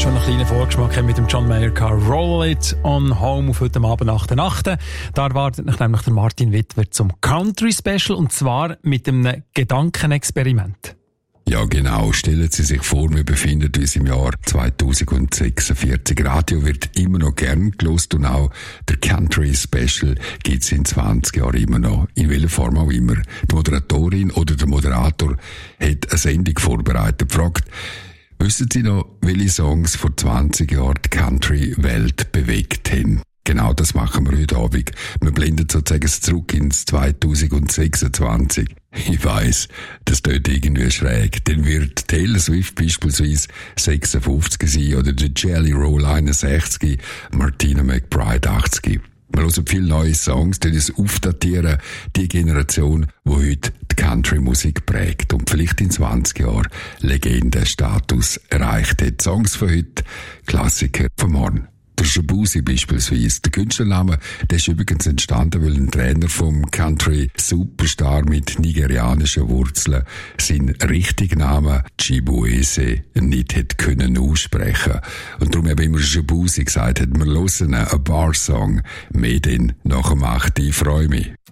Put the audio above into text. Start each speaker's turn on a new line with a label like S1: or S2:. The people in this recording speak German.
S1: schon einen kleinen Vorgeschmack haben mit dem John Mayer gehabt. Roll It on Home auf heute Abend nach der Nacht. Da erwartet mich nämlich der Martin Wittwer zum Country Special, und zwar mit einem Gedankenexperiment.
S2: Ja, genau. Stellen Sie sich vor, wir befinden uns im Jahr 2046. Radio wird immer noch gern gelost und auch der Country Special gibt's in 20 Jahren immer noch. In welcher Form auch immer. Die Moderatorin oder der Moderator hat eine Sendung vorbereitet, fragt: Wissen Sie noch, welche Songs vor 20 Jahren die Country-Welt bewegt haben? Genau das machen wir heute Abend. Wir blenden sozusagen zurück ins 2026. Ich weiss, das tut irgendwie schräg. Dann wird Taylor Swift beispielsweise 56 sein oder der Jelly Roll 61, Martina McBride 80. Wir hören viele neue Songs, die uns aufdatieren, die Generation, die heute die Country-Musik prägt und vielleicht in 20 Jahren Legendenstatus erreicht hat. Songs von heute, Klassiker vom Horn. Der Shabuzi beispielsweise. Der Künstlername, der ist übrigens entstanden, weil ein Trainer vom Country-Superstar mit nigerianischen Wurzeln seinen richtigen Namen Chibueze nicht hätte können aussprechen. Und darum habe ich immer Shabuzi gesagt, wir hören einen Bar-Song. Mehr denn nach dem 8. Ich freue mich.